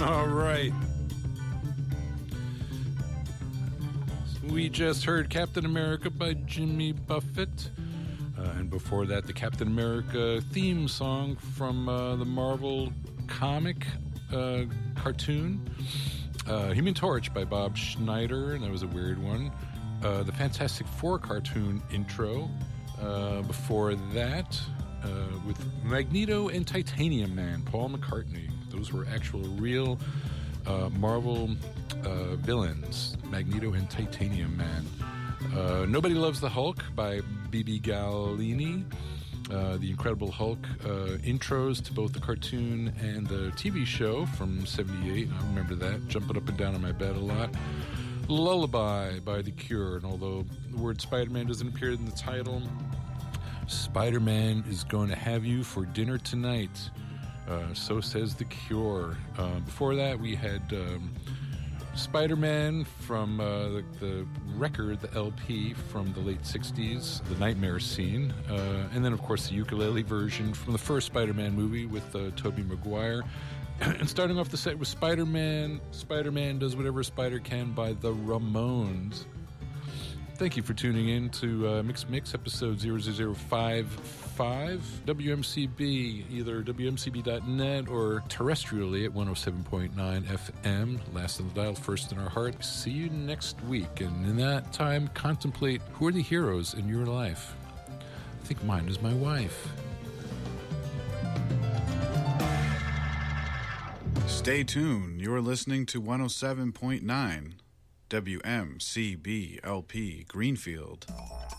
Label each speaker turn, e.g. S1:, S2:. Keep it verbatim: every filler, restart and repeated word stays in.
S1: All right. We just heard Captain America by Jimmy Buffett. Uh, and before that, the Captain America theme song from uh, the Marvel comic uh, cartoon. Uh, Human Torch by Bob Schneider, and that was a weird one. Uh, the Fantastic Four cartoon intro. Uh, before that, uh, with Magneto and Titanium Man, Paul McCartney. Those were actual real uh, Marvel uh, villains, Magneto and Titanium Man. Uh, Nobody Loves the Hulk by B B Galini. Uh, the Incredible Hulk uh, intros to both the cartoon and the T V show from seventy-eight. I remember that, jumping up and down on my bed a lot. Lullaby by The Cure, and although the word Spider-Man doesn't appear in the title, Spider-Man is going to have you for dinner tonight. Uh, so says The Cure. Uh, before that, we had um, Spider-Man from uh, the, the record, the L P from the late sixties, the Nightmare Scene. Uh, and then, of course, the ukulele version from the first Spider-Man movie with uh, Tobey Maguire. And starting off the set with Spider-Man, Spider-Man Does Whatever a Spider Can by the Ramones. Thank you for tuning in to uh, Mix Mix, episode zero zero zero five five, W M C B, either W M C B dot net or terrestrially at one oh seven point nine F M. Last on the dial, first in our heart. See you next week, and in that time, contemplate who are the heroes in your life. I think mine is my wife.
S2: Stay tuned. You're listening to one oh seven point nine W M C B L P Greenfield.